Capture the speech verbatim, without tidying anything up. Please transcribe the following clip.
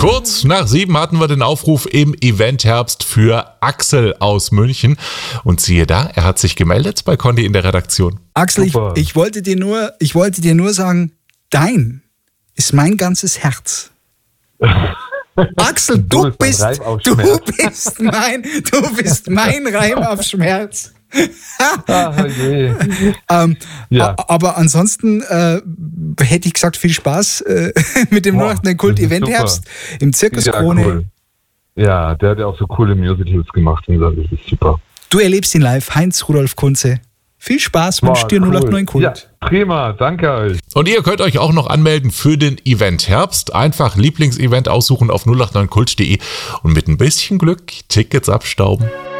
Kurz nach sieben hatten wir den Aufruf im Eventherbst für Axel aus München. Und siehe da, er hat sich gemeldet bei Conti in der Redaktion. Axel, ich, ich, wollte dir nur, ich wollte dir nur sagen, dein ist mein ganzes Herz. Axel, du, du bist, du bist mein, du bist mein Reim auf Schmerz. ah, je. ähm, ja. Aber ansonsten äh, hätte ich gesagt, viel Spaß äh, mit dem null acht neun Kult Event Herbst im Zirkus ja, Krone. Cool. Ja, der hat ja auch so coole Musicals gemacht und das ist super. Du erlebst ihn live, Heinz Rudolf Kunze. Viel Spaß, wünsche dir cool. null acht neun Kult. Ja, prima, danke euch. Und ihr könnt euch auch noch anmelden für den Event Herbst. Einfach Lieblingsevent aussuchen auf null acht neun kult punkt de und mit ein bisschen Glück Tickets abstauben.